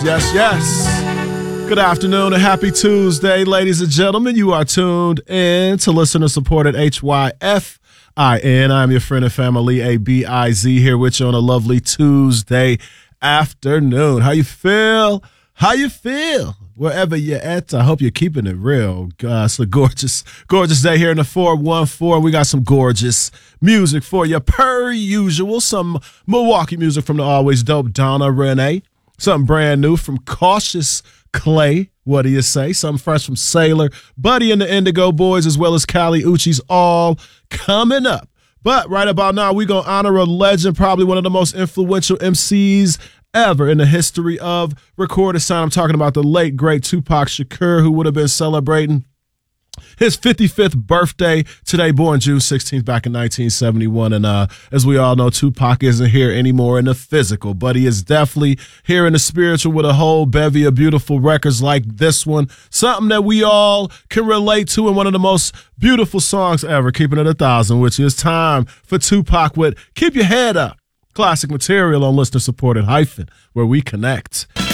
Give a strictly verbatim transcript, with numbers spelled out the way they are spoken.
Yes, yes. Good afternoon and happy Tuesday, ladies and gentlemen. You are tuned in to listener-supported H Y F I N. I'm your friend and family, A B I Z, here with you on a lovely Tuesday afternoon. How you feel? How you feel? Wherever you're at, I hope you're keeping it real. Uh, it's a gorgeous, gorgeous day here in the four one four. We got some gorgeous music for you, per usual. Some Milwaukee music from the always dope Donna Renee. Something brand new from Cautious Clay. What do you say? Something fresh from Sailor, Buddy and the Indigo Boys, as well as Kali Uchis, all coming up. But right about now, we're going to honor a legend, probably one of the most influential M Cs ever in the history of recorded sound. I'm talking about the late, great Tupac Shakur, who would have been celebrating his fifty-fifth birthday today, born June sixteenth back in nineteen seventy-one. And uh, as we all know, Tupac isn't here anymore in the physical, but he is definitely here in the spiritual with a whole bevy of beautiful records like this one. Something that we all can relate to, and one of the most beautiful songs ever, Keeping It a Thousand, which is time for Tupac with Keep Your Head Up. Classic material on listener-supported hyphen, where we connect.